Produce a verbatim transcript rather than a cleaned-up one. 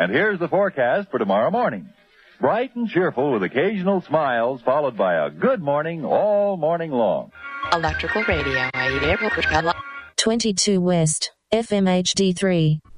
And here's the forecast for tomorrow morning. Bright and cheerful with occasional smiles, followed by a good morning all morning long. Electrical Radio. twenty-two West, F M H D three.